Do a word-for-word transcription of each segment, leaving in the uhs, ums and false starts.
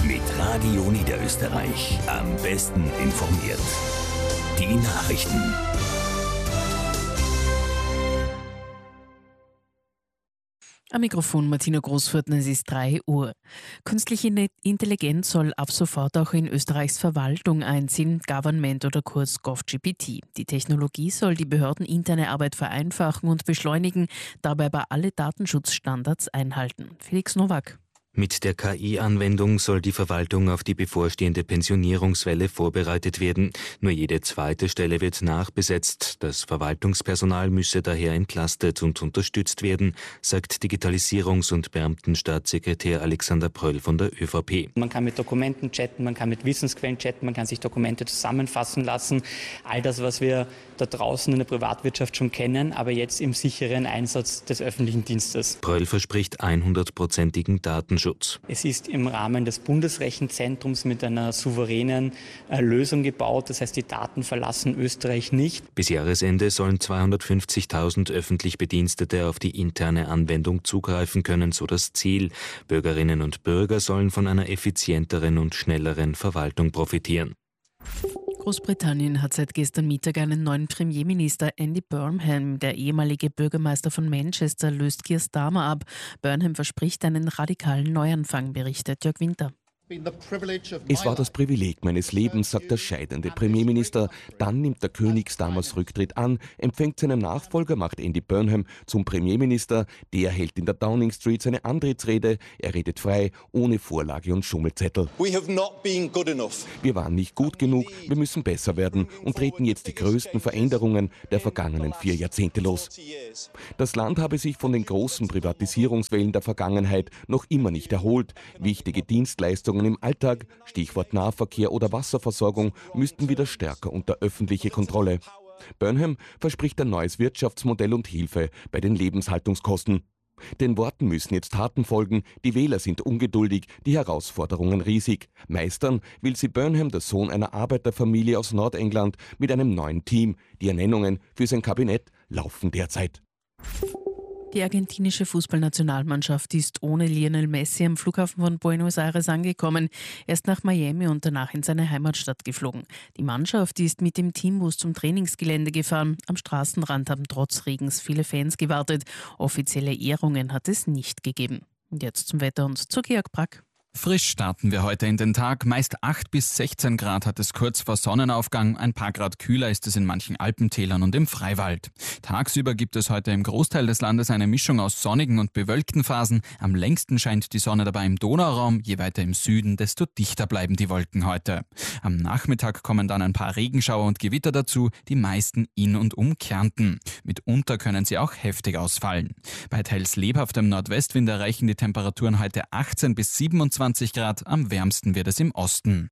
Mit Radio Niederösterreich am besten informiert. Die Nachrichten. Am Mikrofon Martina Großfurten, es ist drei Uhr. Künstliche Intelligenz soll ab sofort auch in Österreichs Verwaltung einziehen, Government oder kurz GovGPT. Die Technologie soll die behördeninterne Arbeit vereinfachen und beschleunigen, dabei aber alle Datenschutzstandards einhalten. Felix Nowak. Mit der K I-Anwendung soll die Verwaltung auf die bevorstehende Pensionierungswelle vorbereitet werden. Nur jede zweite Stelle wird nachbesetzt. Das Verwaltungspersonal müsse daher entlastet und unterstützt werden, sagt Digitalisierungs- und Beamtenstaatssekretär Alexander Pröll von der ÖVP. Man kann mit Dokumenten chatten, man kann mit Wissensquellen chatten, man kann sich Dokumente zusammenfassen lassen. All das, was wir da draußen in der Privatwirtschaft schon kennen, aber jetzt im sicheren Einsatz des öffentlichen Dienstes. Pröll verspricht hundertprozentigen Datenschutz. Es ist im Rahmen des Bundesrechenzentrums mit einer souveränen äh, Lösung gebaut. Das heißt, die Daten verlassen Österreich nicht. Bis Jahresende sollen zweihundertfünfzigtausend öffentlich Bedienstete auf die interne Anwendung zugreifen können, so das Ziel. Bürgerinnen und Bürger sollen von einer effizienteren und schnelleren Verwaltung profitieren. Großbritannien hat seit gestern Mittag einen neuen Premierminister. Andy Burnham, der ehemalige Bürgermeister von Manchester, löst Keir Starmer ab. Burnham verspricht einen radikalen Neuanfang, berichtet Jörg Winter. Es war das Privileg meines Lebens, sagt der scheidende Premierminister. Dann nimmt der König Starmers Rücktritt an, empfängt seinen Nachfolger, macht Andy Burnham zum Premierminister. Der hält in der Downing Street seine Antrittsrede. Er redet frei, ohne Vorlage und Schummelzettel. Wir waren nicht gut genug, wir müssen besser werden und treten jetzt die größten Veränderungen der vergangenen vier Jahrzehnte los. Das Land habe sich von den großen Privatisierungswellen der Vergangenheit noch immer nicht erholt. Wichtige Dienstleistungen im Alltag, Stichwort Nahverkehr oder Wasserversorgung, müssten wieder stärker unter öffentliche Kontrolle. Burnham verspricht ein neues Wirtschaftsmodell und Hilfe bei den Lebenshaltungskosten. Den Worten müssen jetzt Taten folgen, die Wähler sind ungeduldig, die Herausforderungen riesig. Meistern will sie Burnham, der Sohn einer Arbeiterfamilie aus Nordengland, mit einem neuen Team. Die Ernennungen für sein Kabinett laufen derzeit. Die argentinische Fußballnationalmannschaft ist ohne Lionel Messi am Flughafen von Buenos Aires angekommen. Er ist nach Miami und danach in seine Heimatstadt geflogen. Die Mannschaft ist mit dem Teambus zum Trainingsgelände gefahren. Am Straßenrand haben trotz Regens viele Fans gewartet. Offizielle Ehrungen hat es nicht gegeben. Und jetzt zum Wetter und zu Georg Brack. Frisch starten wir heute in den Tag. Meist acht bis sechzehn Grad hat es kurz vor Sonnenaufgang. Ein paar Grad kühler ist es in manchen Alpentälern und im Freiwald. Tagsüber gibt es heute im Großteil des Landes eine Mischung aus sonnigen und bewölkten Phasen. Am längsten scheint die Sonne dabei im Donauraum. Je weiter im Süden, desto dichter bleiben die Wolken heute. Am Nachmittag kommen dann ein paar Regenschauer und Gewitter dazu, die meisten in und um Kärnten. Mitunter können sie auch heftig ausfallen. Bei teils lebhaftem Nordwestwind erreichen die Temperaturen heute achtzehn bis siebenundzwanzig Grad, am wärmsten wird es im Osten.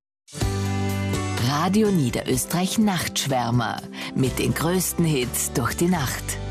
Radio Niederösterreich Nachtschwärmer mit den größten Hits durch die Nacht.